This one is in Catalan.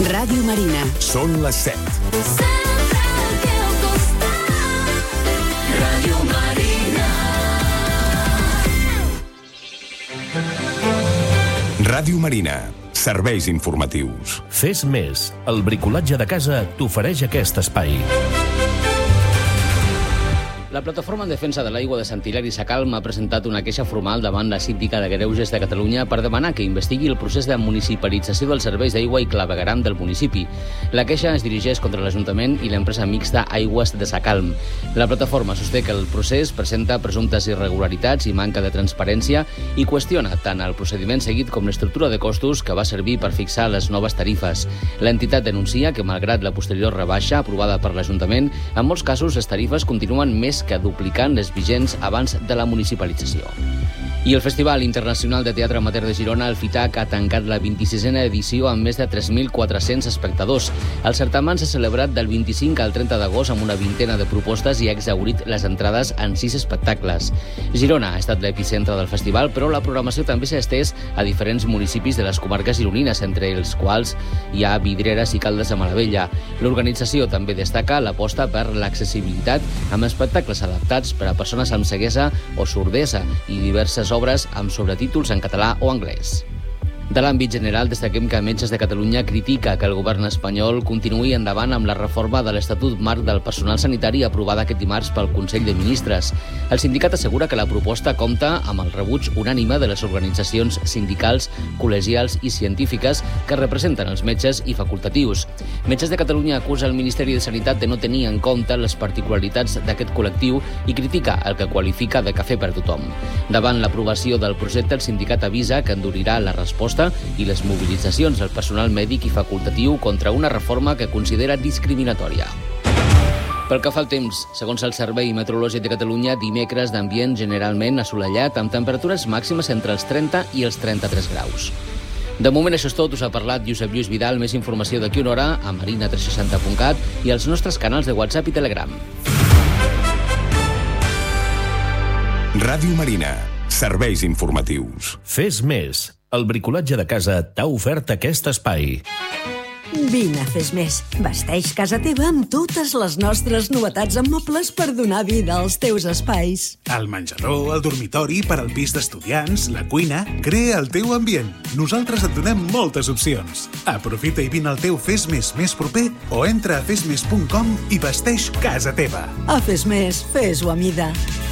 Ràdio Marina. Són les 7. Ràdio Marina. Ràdio Marina. Serveis informatius. Fes més. El bricolatge de casa t'ofereix aquest espai. La Plataforma en Defensa de l'Aigua de Sant Hilari Sacalm ha presentat una queixa formal davant la Síndica de Greuges de Catalunya per demanar que investigui el procés de municipalització dels serveis d'aigua i clavegueram del municipi. La queixa es dirigeix contra l'Ajuntament i l'empresa mixta Aigües de Sacalm. La plataforma sosté que el procés presenta presumptes irregularitats i manca de transparència i qüestiona tant el procediment seguit com l'estructura de costos que va servir per fixar les noves tarifes. L'entitat denuncia que, malgrat la posterior rebaixa aprovada per l'Ajuntament, en molts casos les tarifes continuen més que duplicant les vigents abans de la municipalització. I el Festival Internacional de Teatre Amateur de Girona, el FITAC, ha tancat la 26a edició amb més de 3.400 espectadors. El certamen s'ha celebrat del 25 al 30 d'agost amb una vintena de propostes i ha exhaurit les entrades en 6 espectacles. Girona ha estat l'epicentre del festival, però la programació també s'ha estès a diferents municipis de les comarques gironines, entre els quals hi ha Vidreres i Caldes de Malavella. L'organització també destaca l'aposta per l'accessibilitat amb espectacles adaptats per a persones amb ceguesa o sordesa i diverses obres amb sobretítols en català o anglès. De l'àmbit general, destaquem que Metges de Catalunya critica que el govern espanyol continuï endavant amb la reforma de l'Estatut Marc del Personal Sanitari aprovada aquest dimarts pel Consell de Ministres. El sindicat assegura que la proposta compta amb el rebuig unànime de les organitzacions sindicals, col·legials i científiques que representen els metges i facultatius. Metges de Catalunya acusa el Ministeri de Sanitat de no tenir en compte les particularitats d'aquest col·lectiu i critica el que qualifica de cafè per tothom. Davant l'aprovació del projecte, el sindicat avisa que endurirà la resposta i les mobilitzacions del personal mèdic i facultatiu contra una reforma que considera discriminatòria. Pel que fa al temps, segons el Servei Meteorològic de Catalunya, dimecres d'ambient generalment assolellat amb temperatures màximes entre els 30 i els 33 graus. De moment això és tot, us ha parlat Josep Lluís Vidal. Més informació d'aquí una hora a marina360.cat i als nostres canals de WhatsApp i Telegram. Ràdio Marina. Serveis informatius. Fes més. El bricolatge de casa t'ha ofert aquest espai. Vine a Fes Més. Vesteix casa teva amb totes les nostres novetats en mobles per donar vida als teus espais. El menjador, el dormitori, per al pis d'estudiants, la cuina... Crea el teu ambient. Nosaltres et donem moltes opcions. Aprofita i vine al teu Fes Més més proper o entra a fesmes.com i vesteix casa teva. A Fes Més, fes-ho a mida.